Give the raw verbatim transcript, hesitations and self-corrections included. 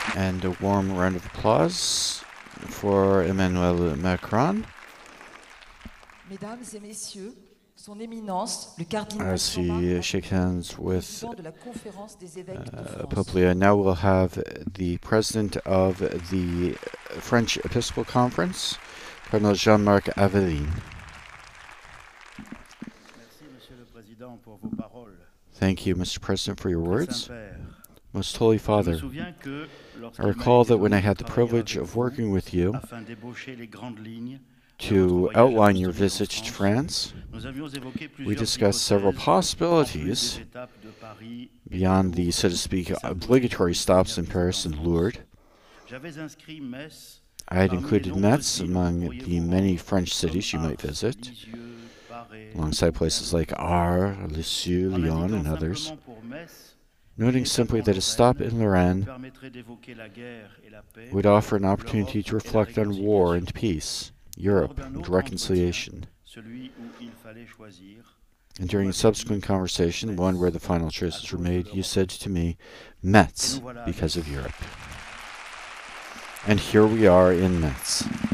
And a warm round of applause for Emmanuel Macron. Mesdames et messieurs, Son Éminence, le cardinal As he shakes hands with président de la Conférence des évêques de uh, France. Pope Leo. Now we'll have the president of the French Episcopal Conference, Cardinal Jean-Marc Aveline. Thank you, Mister President, for your words. Most Holy Father, I recall that when I had the privilege of working with you to outline your visit to France, we discussed several possibilities beyond the, so to speak, obligatory stops in Paris and Lourdes. I had included Metz among the many French cities you might visit, alongside places like Arles, Lisieux, Lyon, and others, noting simply that a stop in Lorraine would offer an opportunity to reflect on war and peace, Europe and reconciliation. And during a subsequent conversation, one where the final choices were made, you said to me, Metz, because of Europe. And here we are in Metz.